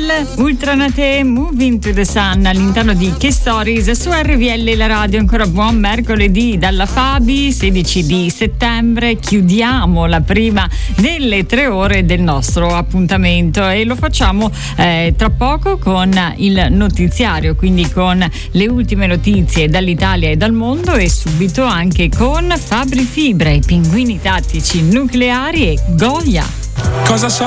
Ultranate, Moving to the Sun all'interno di Che Stories su RVL la radio. Ancora buon mercoledì dalla Fabi, 16 di settembre. Chiudiamo la prima delle 3 ore del nostro appuntamento e lo facciamo tra poco con il notiziario, quindi con le ultime notizie dall'Italia e dal mondo, e subito anche con Fabri Fibra, i pinguini tattici nucleari e Goya. Cosa so